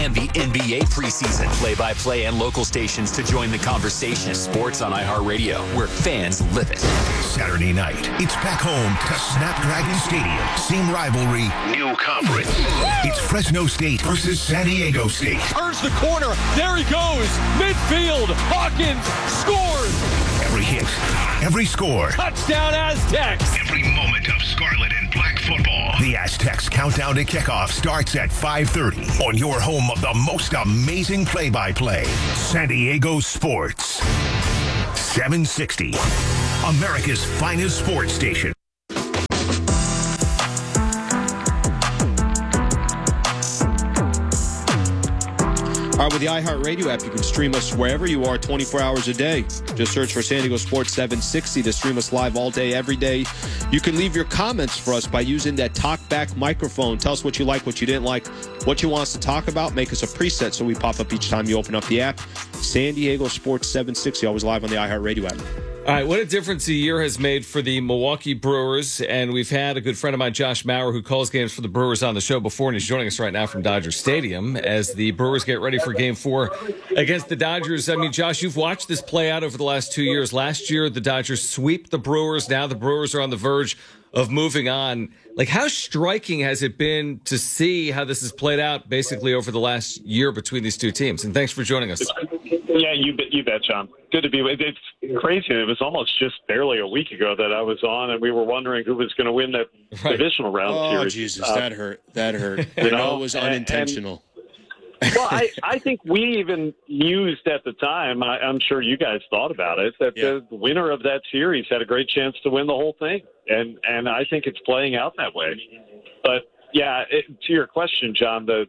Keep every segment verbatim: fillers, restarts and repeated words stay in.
And the N B A preseason play-by-play and local stations to join the conversation. Sports on iHeartRadio, where fans live it. Saturday night, it's back home to Snapdragon Stadium. Same rivalry, new conference. It's Fresno State versus San Diego State. Turns the corner. There he goes. Midfield. Hawkins scores. Every hit, every score. Touchdown Aztecs. Every moment of scarlet and black football. The Aztecs countdown to kickoff starts at five thirty on your home of the most amazing play-by-play. San Diego Sports. seven sixty. America's finest sports station. All right, with the iHeartRadio app, you can stream us wherever you are twenty-four hours a day. Just search for San Diego Sports seven sixty to stream us live all day, every day. You can leave your comments for us by using that talkback microphone. Tell us what you like, what you didn't like, what you want us to talk about. Make us a preset so we pop up each time you open up the app. San Diego Sports seven sixty, always live on the iHeartRadio app. All right, what a difference a year has made for the Milwaukee Brewers. And we've had a good friend of mine, Josh Maurer, who calls games for the Brewers on the show before, and he's joining us right now from Dodger Stadium as the Brewers get ready for Game four against the Dodgers. I mean, Josh, you've watched this play out over the last two years. Last year, the Dodgers sweep the Brewers. Now the Brewers are on the verge of moving on. Like, how striking has it been to see how this has played out basically over the last year between these two teams? And thanks for joining us. Yeah, you bet, you bet, John. Good to be with. It's crazy. It was almost just barely a week ago that I was on, and we were wondering who was going to win that right. divisional round oh, series. Oh, Jesus, uh, that hurt. That hurt. You I know, know it was unintentional. And, well, I, I think we even mused at the time, I, I'm sure you guys thought about it, that yeah. the winner of that series had a great chance to win the whole thing. And and I think it's playing out that way. But, yeah, it, to your question, John, the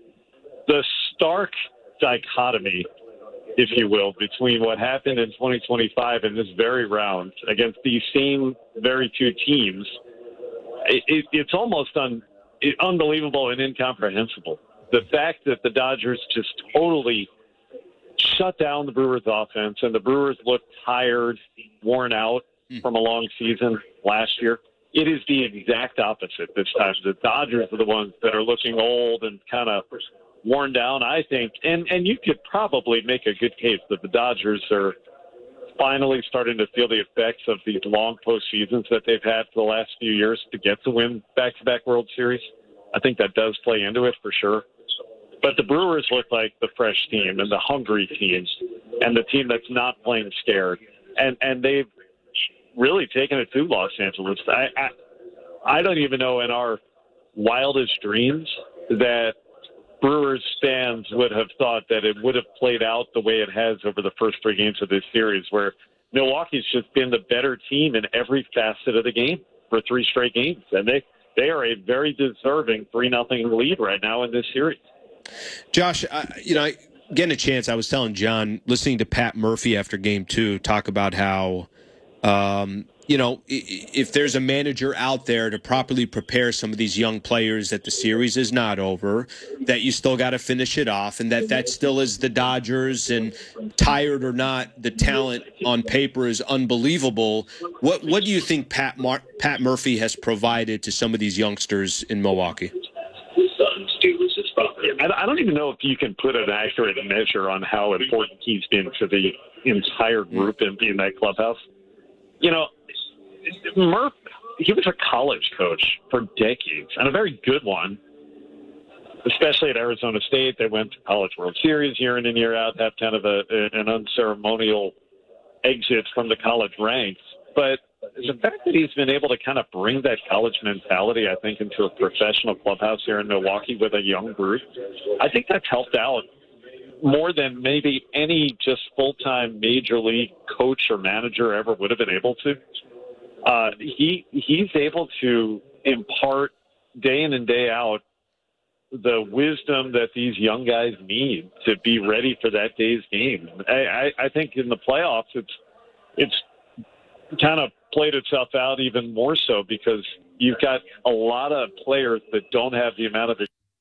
the stark dichotomy, if you will, between what happened in twenty twenty-five and this very round against these same very two teams, it, it, it's almost un, it, unbelievable and incomprehensible. The fact that the Dodgers just totally shut down the Brewers' offense, and the Brewers looked tired, worn out from a long season last year. It is the exact opposite this time. The Dodgers are the ones that are looking old and kind of worn down, I think. And and you could probably make a good case that the Dodgers are finally starting to feel the effects of these long postseasons that they've had for the last few years to get to win back-to-back World Series. I think that does play into it for sure. But the Brewers look like the fresh team and the hungry team and the team that's not playing scared. And and they've really taken it to Los Angeles. I, I I don't even know in our wildest dreams that Brewers fans would have thought that it would have played out the way it has over the first three games of this series, where Milwaukee's just been the better team in every facet of the game for three straight games. And they, they are a very deserving three nothing lead right now in this series. Josh, I, you know, getting a chance, I was telling John, listening to Pat Murphy after game two, talk about how, um, you know, if there's a manager out there to properly prepare some of these young players that the series is not over, that you still got to finish it off, and that that still is the Dodgers, and tired or not, the talent on paper is unbelievable. What what do you think Pat Mar- Pat Murphy has provided to some of these youngsters in Milwaukee? I don't even know if you can put an accurate measure on how important he's been to the entire group in, in that clubhouse. You know, Murph, he was a college coach for decades, and a very good one, especially at Arizona State. They went to College World Series year in and year out, have kind of a, an unceremonial exit from the college ranks. But the fact that he's been able to kind of bring that college mentality, I think, into a professional clubhouse here in Milwaukee with a young group, I think that's helped out more than maybe any just full-time major league coach or manager ever would have been able to. Uh, he he's able to impart day in and day out the wisdom that these young guys need to be ready for that day's game. I, I, I think in the playoffs, it's it's kind of played itself out even more so because you've got a lot of players that don't have the amount of.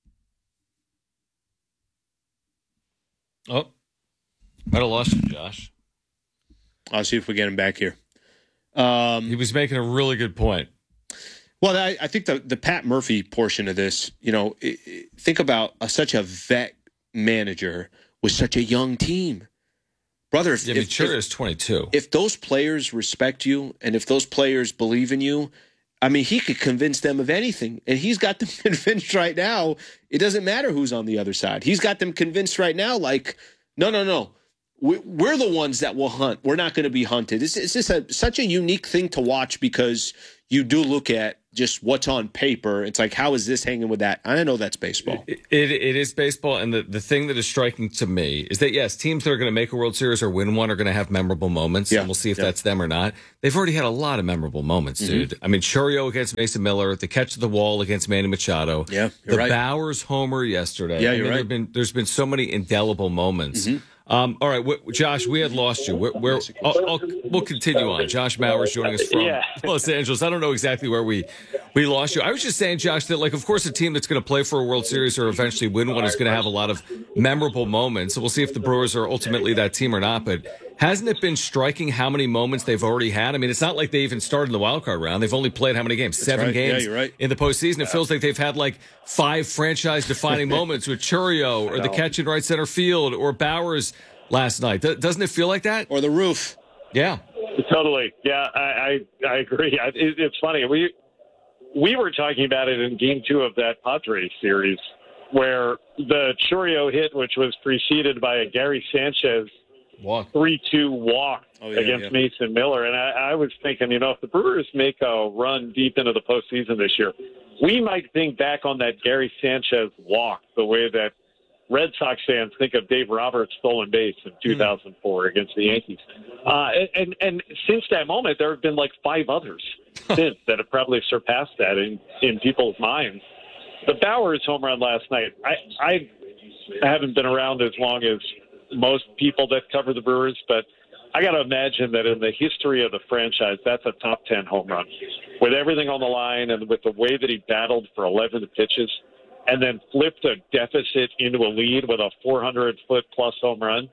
Oh, might have lost you, Josh. I'll see if we get him back here. Um, he was making a really good point. Well, I, I think the, the Pat Murphy portion of this, you know, it, it, think about a, such a vet manager with such a young team. Brother, if, yeah, I mean, if, Chura if, is twenty-two. If those players respect you and if those players believe in you, I mean, he could convince them of anything. And he's got them convinced right now. It doesn't matter who's on the other side. He's got them convinced right now, like, no, no, no. We're the ones that will hunt. We're not going to be hunted. It's, it's just a, such a unique thing to watch because you do look at just what's on paper. It's like, how is this hanging with that? I know that's baseball. It, it, it is baseball. And the, the thing that is striking to me is that, yes, teams that are going to make a World Series or win one are going to have memorable moments. Yeah. And we'll see if yeah. that's them or not. They've already had a lot of memorable moments, mm-hmm. dude. I mean, Chourio against Mason Miller, the catch to the wall against Manny Machado. Yeah, the right. Bowers homer yesterday. Yeah, I you're mean, right. There've been, there's been so many indelible moments. Mm-hmm. Um, all right, w- Josh, we had lost you. We're, we're, I'll, I'll, we'll continue on. Josh Maurer joining us from yeah. Los Angeles. I don't know exactly where we, we lost you. I was just saying, Josh, that, like, of course, a team that's going to play for a World Series or eventually win one is going to have a lot of memorable moments. So we'll see if the Brewers are ultimately that team or not. But hasn't it been striking how many moments they've already had? I mean, it's not like they even started in the wild card round. They've only played how many games? That's Seven right. games yeah, you're right. in the postseason. It feels like they've had like five franchise-defining moments with Chourio or the catch in right center field or Bowers last night. Doesn't it feel like that? Or the roof. Yeah. Totally. Yeah, I I, I agree. I, it, it's funny. We we were talking about it in game two of that Padres series where the Chourio hit, which was preceded by a Gary Sanchez walk. three two walk oh, yeah, against yeah. Mason Miller. And I, I was thinking, you know, if the Brewers make a run deep into the postseason this year, we might think back on that Gary Sanchez walk the way that Red Sox fans think of Dave Roberts' stolen base in two thousand four mm. against the Yankees. Uh, and, and since that moment, there have been like five others since that have probably surpassed that in, in people's minds. The Bowers home run last night, I, I haven't been around as long as most people that cover the Brewers, but I got to imagine that in the history of the franchise, that's a top ten home run. With everything on the line and with the way that he battled for eleven pitches, and then flipped a deficit into a lead with a four hundred foot plus home run.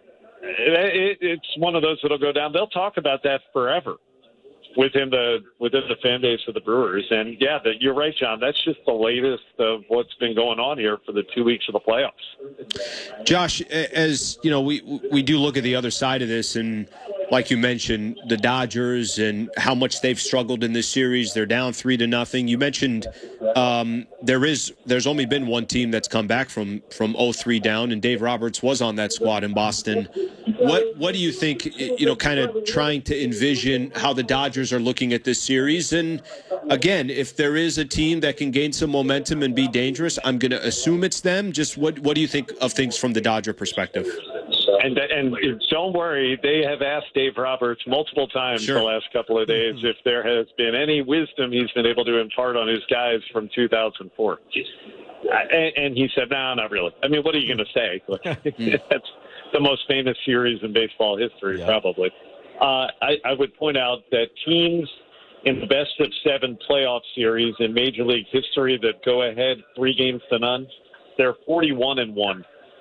It, it, it's one of those that'll go down. They'll talk about that forever within the within the fan base of the Brewers. And yeah, that you're right, John. That's just the latest of what's been going on here for the two weeks of the playoffs. Josh, as you know, we we do look at the other side of this, and like you mentioned, the Dodgers and how much they've struggled in this series. They're down three to nothing. You mentioned um, there is there's only been one team that's come back from from oh three down, and Dave Roberts was on that squad in Boston. What what do you think? You know, kind of trying to envision how the Dodgers are looking at this series. And again, if there is a team that can gain some momentum and be dangerous, I'm going to assume it's them. Just what what do you think of things from the Dodger perspective? And and don't worry, they have asked Dave Roberts multiple times sure. the last couple of days mm-hmm. if there has been any wisdom he's been able to impart on his guys from two thousand four. And, and he said, "No, nah, not really. I mean, what are you going to say?" That's the most famous series in baseball history, yeah. probably. Uh, I, I would point out that teams in the best of seven playoff series in Major League history that go ahead three games to none, they're forty-one and one.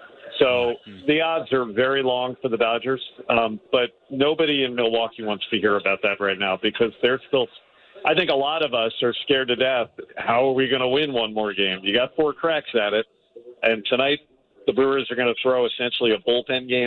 So the odds are very long for the Dodgers, um, but nobody in Milwaukee wants to hear about that right now because they're still – I think a lot of us are scared to death. How are we going to win one more game? You got four cracks at it, and tonight the Brewers are going to throw essentially a bullpen game.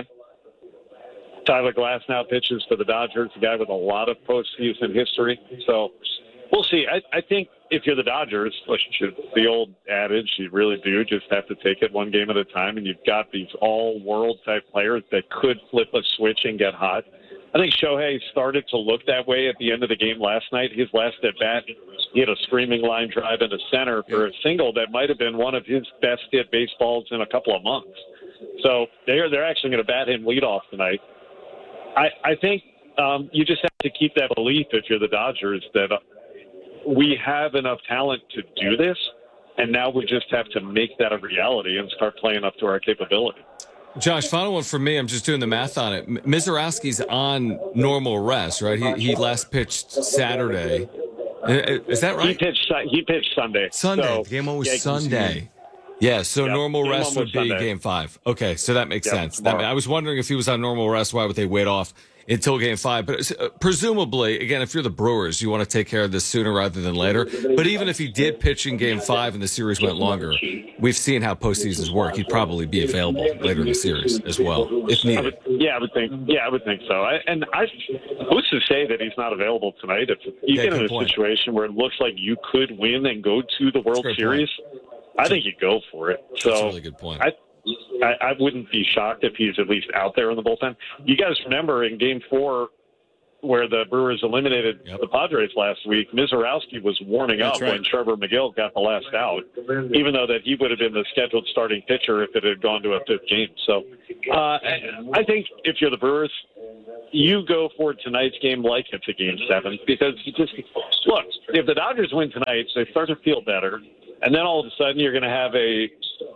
Tyler Glasnow pitches for the Dodgers, a guy with a lot of postseason history. So we'll see. I, I think if you're the Dodgers, like the old adage, you really do just have to take it one game at a time, and you've got these all-world type players that could flip a switch and get hot. I think Shohei started to look that way at the end of the game last night. His last at-bat, he had a screaming line drive into center for a single that might have been one of his best hit baseballs in a couple of months. So they're, they're actually going to bat him leadoff tonight. I, I think um, you just have to keep that belief if you're the Dodgers that uh, we have enough talent to do this, and now we just have to make that a reality and start playing up to our capability. Josh, final one for me. I'm just doing the math on it. Mizorowski's on normal rest, right? He he last pitched Saturday. Is that right? He pitched. He pitched Sunday. Sunday. So, the game was yeah, Sunday. Yeah, so Yep. normal Game rest one would was be Sunday. game five. Okay, so that makes Yep, sense. That, tomorrow. I was wondering if he was on normal rest, why would they wait off until game five? But uh, presumably, again, if you're the Brewers, you want to take care of this sooner rather than later. But even if he did pitch in game five and the series went longer, we've seen how postseasons work. He'd probably be available later in the series as well, if I needed. would, yeah, I would think. Yeah, I would think so. I, and I, who's to say that he's not available tonight? If you Yeah, get in good a point. situation where it looks like you could win and go to the World That's a great Series, I think you go for it. So That's a really good point. I, I, I wouldn't be shocked if he's at least out there in the bullpen. You guys remember in Game Four, where the Brewers eliminated Yep. the Padres last week, Mizorowski was warming That's up right. when Trevor McGill got the last out, even though that he would have been the scheduled starting pitcher if it had gone to a fifth game. So uh, I think if you're the Brewers, you go for tonight's game like it's a game seven, because you just look, if the Dodgers win tonight, they start to feel better, and then all of a sudden you're going to have a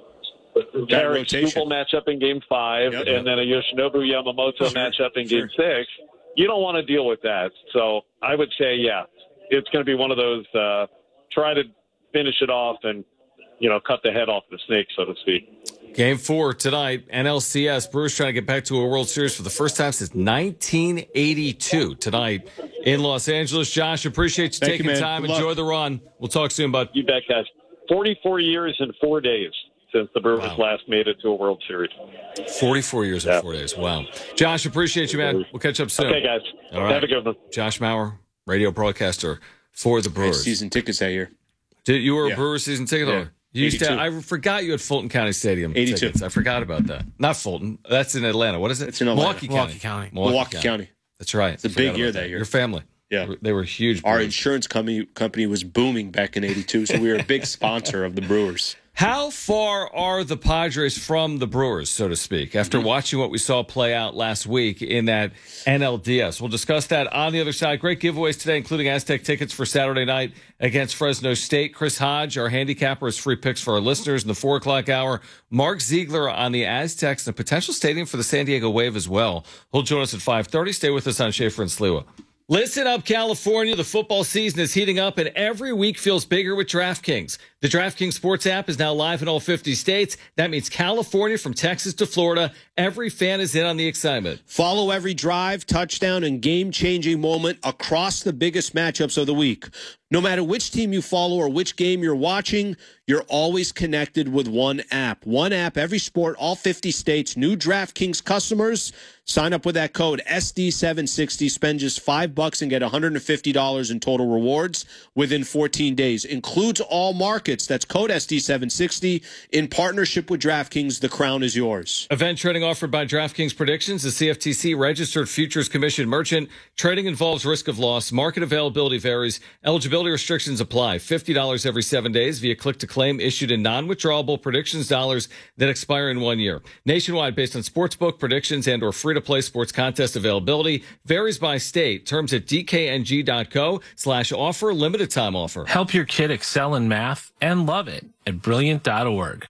Derek rotation. Stupel matchup in game five, Yep. and then a Yoshinobu Yamamoto matchup in game six. You don't want to deal with that. So I would say, yeah, it's going to be one of those uh, try to finish it off and, you know, cut the head off the snake, so to speak. Game four tonight, N L C S. Brewers trying to get back to a World Series for the first time since nineteen eighty-two tonight in Los Angeles. Josh, appreciate you Thank taking you, man. time. Good Enjoy luck. the run. We'll talk soon, bud. You bet, guys. forty-four years and four days since the Brewers Wow. last made it to a World Series. forty-four years and Yeah. four days. Wow. Josh, appreciate you, man. We'll catch up soon. Okay, guys. All right. Have a good one. Josh Maurer, radio broadcaster for the Nice Brewers. season tickets that year. Did, you were Yeah. a Brewers season ticket Yeah. holder. You used to. eighty-two. I forgot you had Fulton County Stadium eighty-two. tickets. I forgot about that. Not Fulton. That's in Atlanta. What is it? It's in Atlanta. Milwaukee County. Milwaukee County. Milwaukee County. That's right. It's a big year that year. Your family. Yeah. They were huge. Our Brewers. insurance company company was booming back in eighty-two, so we were a big sponsor of the Brewers. How far are the Padres from the Brewers, so to speak, after Mm-hmm. watching what we saw play out last week in that N L D S? We'll discuss that on the other side. Great giveaways today, including Aztec tickets for Saturday night against Fresno State. Chris Hodge, our handicapper, has free picks for our listeners in the four o'clock hour. Mark Ziegler on the Aztecs and a potential stadium for the San Diego Wave as well. He'll join us at five thirty. Stay with us on Schaefer and Sliwa. Listen up, California. The football season is heating up, and every week feels bigger with DraftKings. The DraftKings Sports app is now live in all fifty states. That means California from Texas to Florida. Every fan is in on the excitement. Follow every drive, touchdown, and game-changing moment across the biggest matchups of the week. No matter which team you follow or which game you're watching, you're always connected with one app. One app, every sport, all fifty states. New DraftKings customers, sign up with that code S D seven sixty. Spend just five bucks and get one hundred fifty dollars in total rewards within fourteen days. Includes all markets. That's code S D seven sixty. In partnership with DraftKings, the crown is yours. Event trading offered by DraftKings Predictions, the C F T C registered futures commission merchant. Trading involves risk of loss. Market availability varies. Eligibility restrictions apply. fifty dollars every seven days via click-to-claim issued in non-withdrawable predictions dollars that expire in one year. Nationwide based on sportsbook predictions and or free-to-play sports contest availability. Varies by state. Terms at dkng.co slash offer. Limited time offer. Help your kid excel in math and love it at brilliant dot org.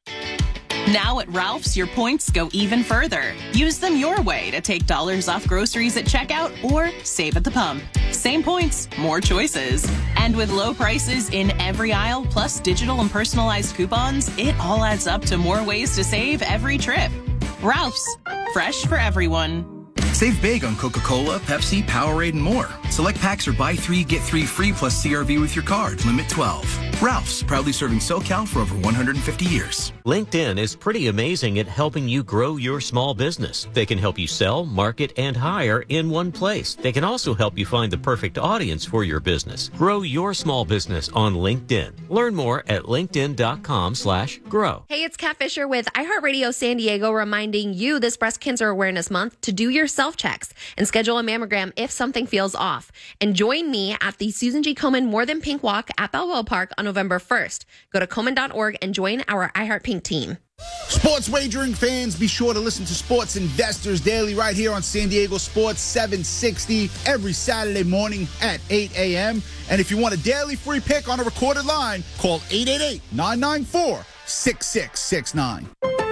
Now at Ralph's, your points go even further. Use them your way to take dollars off groceries at checkout or save at the pump. Same points, more choices. And with low prices in every aisle, plus digital and personalized coupons, it all adds up to more ways to save every trip. Ralph's, fresh for everyone. Save big on Coca-Cola, Pepsi, Powerade, and more. Select packs or buy three, get three free plus C R V with your card. Limit twelve. Ralph's, proudly serving SoCal for over one hundred fifty years. LinkedIn is pretty amazing at helping you grow your small business. They can help you sell, market, and hire in one place. They can also help you find the perfect audience for your business. Grow your small business on LinkedIn. Learn more at linkedin.com slash grow. Hey, it's Kat Fisher with iHeartRadio San Diego reminding you this Breast Cancer Awareness Month to do your self-checks and schedule a mammogram if something feels off. And join me at the Susan G. Komen More Than Pink Walk at Balboa Park on November first. Go to Komen dot org and join our iHeart Pink team. Sports wagering fans, be sure to listen to Sports Investors Daily right here on San Diego Sports seven sixty every Saturday morning at eight a.m. And if you want a daily free pick on a recorded line, call eight eight eight, nine nine four, six six six nine.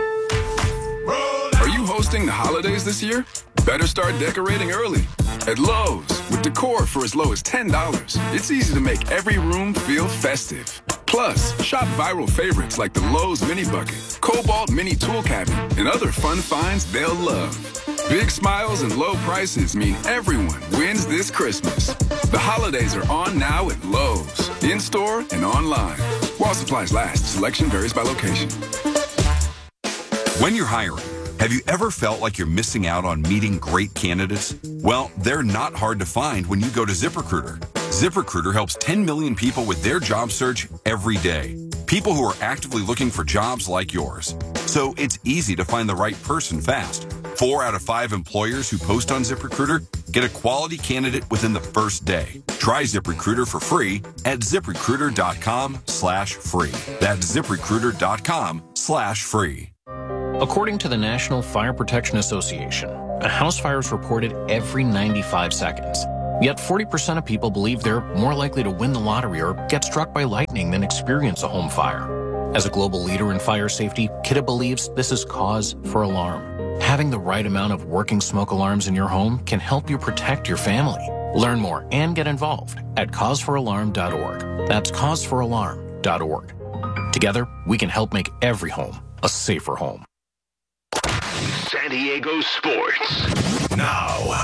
Are you hosting the holidays this year? Better start decorating early. At Lowe's, with decor for as low as ten dollars, it's easy to make every room feel festive. Plus, shop viral favorites like the Lowe's Mini Bucket, Cobalt Mini Tool Cabinet, and other fun finds they'll love. Big smiles and low prices mean everyone wins this Christmas. The holidays are on now at Lowe's, in-store and online. While supplies last, selection varies by location. When you're hiring, have you ever felt like you're missing out on meeting great candidates? Well, they're not hard to find when you go to ZipRecruiter. ZipRecruiter helps ten million people with their job search every day. People who are actively looking for jobs like yours. So it's easy to find the right person fast. Four out of five employers who post on ZipRecruiter get a quality candidate within the first day. Try ZipRecruiter for free at ZipRecruiter.com slash free. That's ZipRecruiter.com slash free. According to the National Fire Protection Association, a house fire is reported every ninety-five seconds. Yet forty percent of people believe they're more likely to win the lottery or get struck by lightning than experience a home fire. As a global leader in fire safety, Kidde believes this is cause for alarm. Having the right amount of working smoke alarms in your home can help you protect your family. Learn more and get involved at cause for alarm dot org. That's cause for alarm dot org. Together, we can help make every home a safer home. San Diego Sports. Now.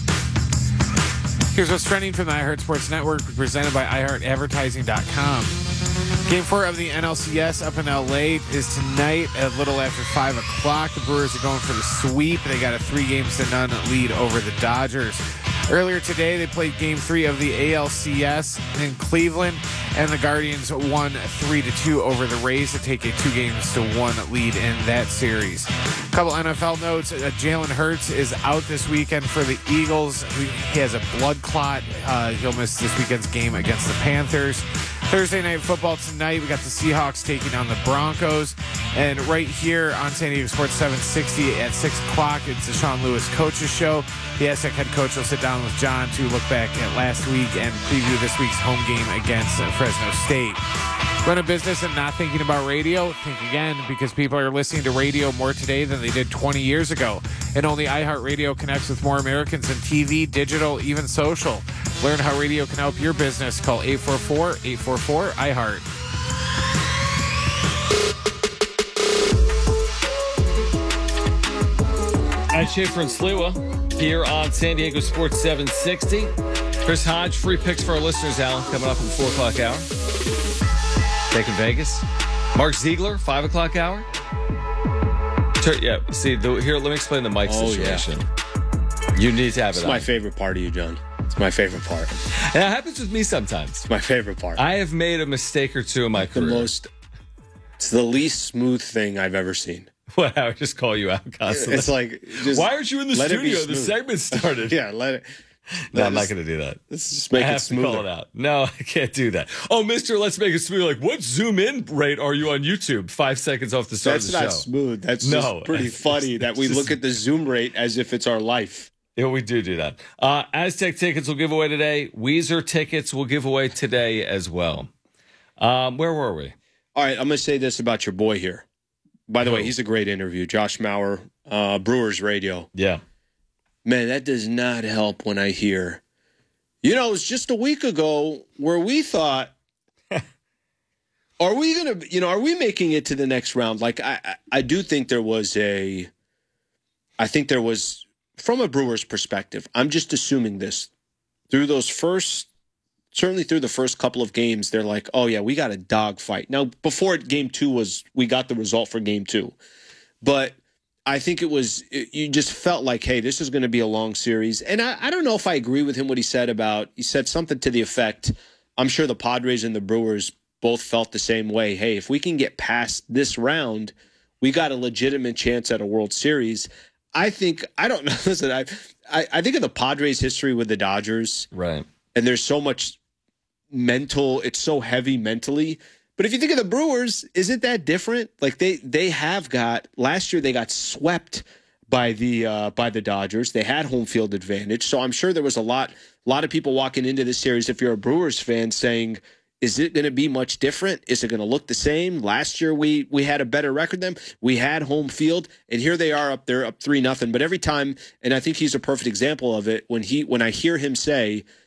Here's what's trending from the iHeart Sports Network, presented by i heart advertising dot com. Game four of the N L C S up in L A is tonight at a little after five o'clock. The Brewers are going for the sweep. They got a three games to none lead over the Dodgers. Earlier today, they played Game three of the A L C S in Cleveland, and the Guardians won three to two over the Rays to take a two games to one lead in that series. A couple N F L notes. Uh, Jalen Hurts is out this weekend for the Eagles. He has a blood clot. Uh, he'll miss this weekend's game against the Panthers. Thursday Night Football tonight, we got the Seahawks taking on the Broncos. And right here on San Diego Sports seven sixty at six o'clock, it's the Sean Lewis Coaches Show. The Aztec head coach will sit down with John to look back at last week and preview this week's home game against Fresno State. Run a business and not thinking about radio? Think again, because people are listening to radio more today than they did twenty years ago. And only iHeartRadio connects with more Americans than T V, digital, even social. Learn how radio can help your business. Call eight four four, eight four four, I heart. At Schaefer and Sliwa here on San Diego Sports seven sixty. Chris Hodge, free picks for our listeners, Al, coming up in the four o'clock hour. Taking Vegas. Mark Ziegler, five o'clock hour. Yeah, see, the, here, let me explain the mic oh, situation. Yeah. You need to have it's it my on. favorite part of you, John. It's my favorite part. And it happens with me sometimes. It's my favorite part. I have made a mistake or two in my the career. Most, it's the least smooth thing I've ever seen. Well, I just call you out constantly. It's like, just why aren't you in the studio? The segment started. yeah, let it. No, I'm not going to do that. Let's just make I it have smoother. to call it out. No, I can't do that. Oh, Mister Let's Make It Smooth. Like, what zoom in rate are you on YouTube? Five seconds off the start That's of the show. not smooth. That's no, just pretty funny that we just, look at the zoom rate as if it's our life. Yeah, we do do that. Uh, Aztec tickets will give away today. Weezer tickets will give away today as well. Um, where were we? All right, I'm going to say this about your boy here. By the oh. way, he's a great interview. Josh Mauer, uh, Brewers Radio. Yeah. Man, that does not help when I hear, you know, it was just a week ago where we thought, are we going to, you know, are we making it to the next round? Like, I, I, I do think there was a, I think there was, from a Brewers perspective, I'm just assuming this, through those first, certainly through the first couple of games, they're like, oh, yeah, we got a dogfight. Now, before game two was, we got the result for game two. But I think it was, it, you just felt like, hey, this is going to be a long series. And I, I don't know if I agree with him what he said about, he said something to the effect, I'm sure the Padres and the Brewers both felt the same way. Hey, if we can get past this round, we got a legitimate chance at a World Series. I think, I don't know, listen, I, I, I think of the Padres' history with the Dodgers. Right. And there's so much mental, it's so heavy mentally. But if you think of the Brewers, is it that different? Like they they have got, last year they got swept by the uh, by the Dodgers. They had home field advantage. So I'm sure there was a lot, a lot of people walking into this series, if you're a Brewers fan, saying, is it going to be much different? Is it going to look the same? Last year we we had a better record than them. We had home field, and here they are up there, up three nothing. But every time, and I think he's a perfect example of it, when he when I hear him say,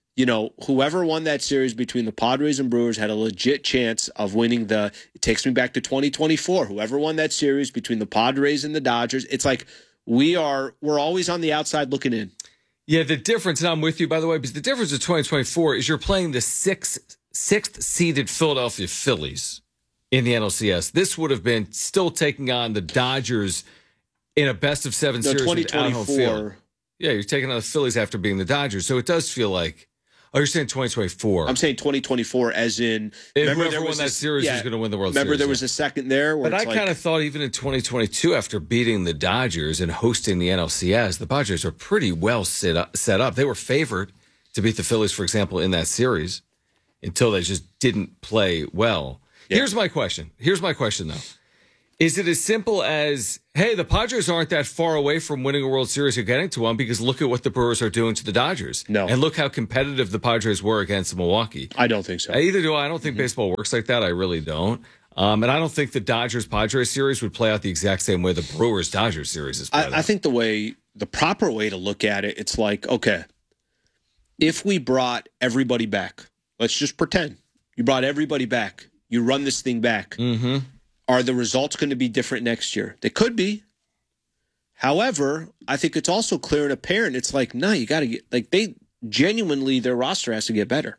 you know, whoever won that series between the Padres and Brewers had a legit chance of winning the, it takes me back to twenty twenty-four. Whoever won that series between the Padres and the Dodgers, it's like we are, we're always on the outside looking in. Yeah, the difference, and I'm with you, by the way, because the difference with twenty twenty-four is you're playing the sixth, sixth seeded Philadelphia Phillies in the N L C S. This would have been still taking on the Dodgers in a best of seven No, series twenty with at-home field. twenty-four. Yeah, you're taking on the Phillies after being the Dodgers. So it does feel like, oh, you're saying twenty twenty-four. I'm saying twenty twenty-four as in, If remember whoever there won was that a- series yeah, was going to win the World remember Series. there was a second there where But it's I like, kind of thought even in twenty twenty-two, after beating the Dodgers and hosting the N L C S, the Padres are pretty well set up. Set up. They were favored to beat the Phillies, for example, in that series until they just didn't play well. Yeah. Here's my question. Here's my question, though. Is it as simple as, hey, the Padres aren't that far away from winning a World Series or getting to one because look at what the Brewers are doing to the Dodgers? No. And look how competitive the Padres were against Milwaukee. I don't think so. Either do I. I don't think baseball works like that. I really don't. Um, and I don't think the Dodgers-Padres series would play out the exact same way the Brewers-Dodgers series is played out. I, I think the way, the proper way to look at it, it's like, okay, if we brought everybody back, let's just pretend you brought everybody back, you run this thing back. Mm-hmm. Are the results going to be different next year? They could be. However, I think it's also clear and apparent. It's like, no, you got to get, like, they genuinely, their roster has to get better.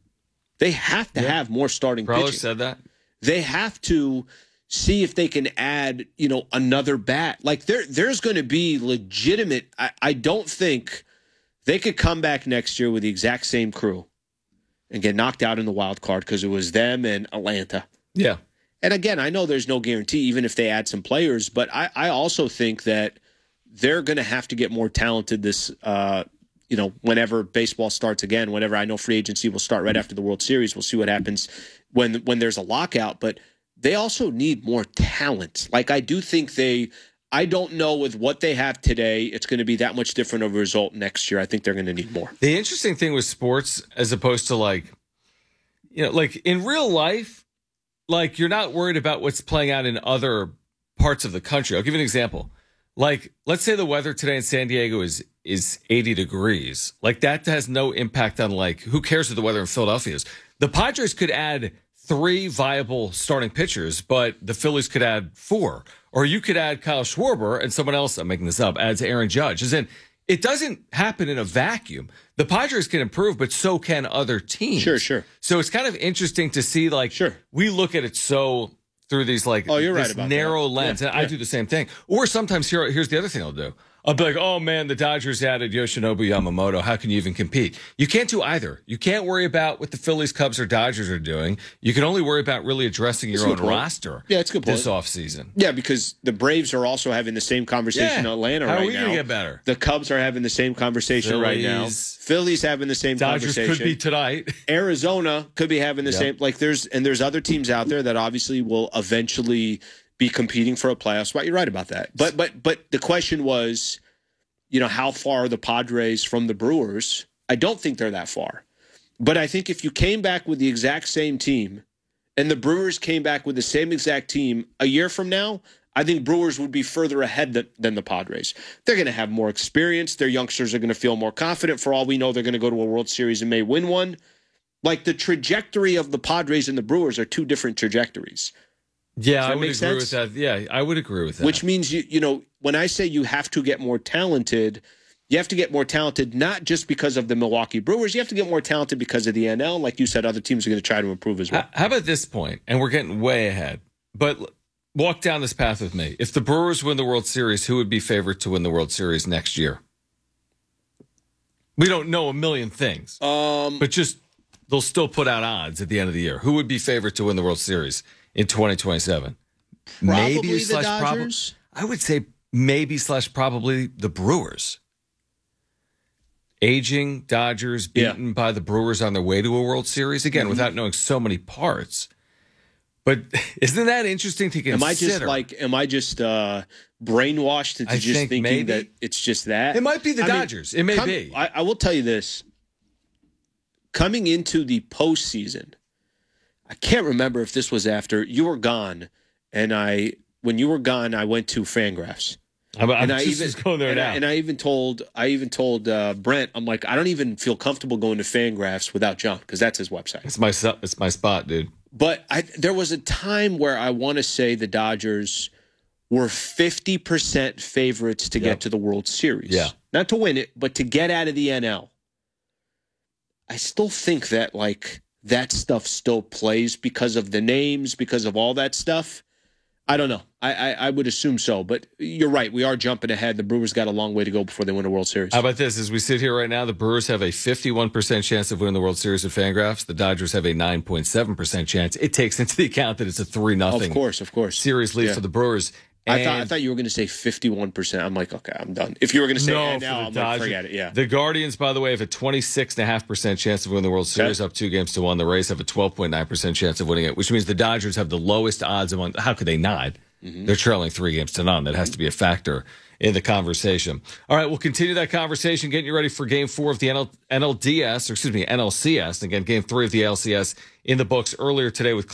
They have to Yeah. have more starting Prowler pitching. said that. They have to see if they can add, you know, another bat. Like, there, there's going to be legitimate. I, I don't think they could come back next year with the exact same crew and get knocked out in the wild card because it was them and Atlanta. Yeah. And again, I know there's no guarantee, even if they add some players, but I, I also think that they're going to have to get more talented this, uh, you know, whenever baseball starts again, whenever I know free agency will start right after the World Series. We'll see what happens when when there's a lockout, but they also need more talent. Like, I do think they, I don't know with what they have today, it's going to be that much different of a result next year. I think they're going to need more. The interesting thing with sports, as opposed to like, you know, like in real life, like you're not worried about what's playing out in other parts of the country. I'll give you an example. Like, let's say the weather today in San Diego is is eighty degrees. Like, that has no impact on, like, who cares what the weather in Philadelphia is? The Padres could add three viable starting pitchers, but the Phillies could add four. Or you could add Kyle Schwarber and someone else, I'm making this up, adds Aaron Judge. As in, it doesn't happen in a vacuum. The Padres can improve, but so can other teams. Sure, sure. So it's kind of interesting to see, like, sure. we look at it so through these, like, Oh, you're this right about narrow that. lens. Yeah, and I yeah. do the same thing. Or sometimes, here, here's the other thing I'll do. I'll be like, oh, man, the Dodgers added Yoshinobu Yamamoto. How can you even compete? You can't do either. You can't worry about what the Phillies, Cubs, or Dodgers are doing. You can only worry about really addressing your That's a own good point. roster Yeah, it's a good point. this offseason. Yeah, because the Braves are also having the same conversation Yeah. in Atlanta How are right we now. gonna get better? The Cubs are having the same conversation right now. Phillies. Phillies having the same Dodgers conversation. could be tonight. Arizona could be having the Yep. same. Like, there's and there's other teams out there that obviously will eventually be competing for a playoff spot. You're right about that. But but but the question was, you know, how far are the Padres from the Brewers? I don't think they're that far. But I think if you came back with the exact same team and the Brewers came back with the same exact team a year from now, I think Brewers would be further ahead than, than the Padres. They're going to have more experience. Their youngsters are going to feel more confident. For all we know, they're going to go to a World Series and may win one. Like, the trajectory of the Padres and the Brewers are two different trajectories. Yeah, Does I that would make agree sense? with that. Yeah, I would agree with that. Which means, you you know, when I say you have to get more talented, you have to get more talented not just because of the Milwaukee Brewers. You have to get more talented because of the N L. Like you said, other teams are going to try to improve as well. How about this point? And we're getting way ahead. But l- walk down this path with me. If the Brewers win the World Series, who would be favored to win the World Series next year? We don't know a million things. Um, but just they'll still put out odds at the end of the year. Who would be favored to win the World Series in twenty twenty-seven? Probably the slash prob- Dodgers? I would say maybe slash probably the Brewers. Aging Dodgers beaten by the Brewers on their way to a World Series again, Mm-hmm. without knowing so many parts. But isn't that interesting to consider? Am I just like, am I just uh, brainwashed into I just think thinking maybe. that it's just that? It might be the I mean, Dodgers. It may come- be. I, I will tell you this. Coming into the postseason, I can't remember if this was after you were gone, and I, when you were gone, I went to Fangraphs, I'm, I'm and I just even going there and now. I, and I even told I even told uh, Brent, I'm like, I don't even feel comfortable going to Fangraphs without John because that's his website. It's my su- it's my spot, dude. But I, there was a time where I want to say the Dodgers were fifty percent favorites to Yep. get to the World Series. Yeah. Not to win it, but to get out of the N L. I still think that, like, that stuff still plays because of the names, because of all that stuff. I don't know. I, I, I would assume so. But you're right. We are jumping ahead. The Brewers got a long way to go before they win a World Series. How about this? As we sit here right now, the Brewers have a fifty-one percent chance of winning the World Series at Fangraphs. The Dodgers have a nine point seven percent chance. It takes into the account that it's a three nothing Of course, of course. series lead Yeah. for the Brewers. I thought I And- thought you were going to say fifty-one percent. I'm like, okay, I'm done. If you were going to say no, N L, for the I'm like, Dodgers. forget it. Yeah. The Guardians, by the way, have a twenty-six point five percent chance of winning the World Series, up two games to one. The Rays have a twelve point nine percent chance of winning it, which means the Dodgers have the lowest odds among. How could they not? Mm-hmm. They're trailing three games to none. That has to be a factor in the conversation. All right, we'll continue that conversation, getting you ready for Game Four of the N L- N L D S, or excuse me, N L C S. And again, Game Three of the L C S in the books earlier today with